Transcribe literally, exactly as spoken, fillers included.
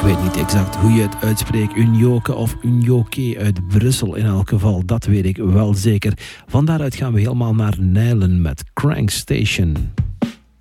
weet niet exact hoe je het uitspreekt. Unjoke of Unjoke uit Brussel in elk geval. Dat weet ik wel zeker. Van daaruit gaan we helemaal naar Nijlen met Crank Station.